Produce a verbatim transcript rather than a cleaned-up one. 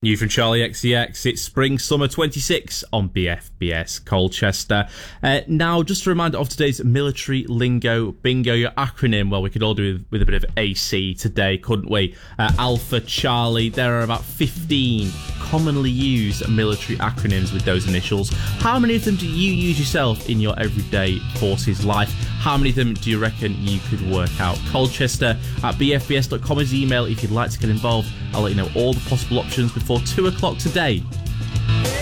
New from Charlie X C X, it's Spring Summer twenty-six on B F B S Colchester. Uh, now, just a reminder of today's military lingo bingo, your acronym. Well, we could all do with a bit of A C today, couldn't we? Uh, Alpha, Charlie, there are about fifteen commonly used military acronyms with those initials. How many of them do you use yourself in your everyday forces life? How many of them do you reckon you could work out? Colchester at b f b s dot com is the email if you'd like to get involved. I'll let you know all the possible options before two o'clock today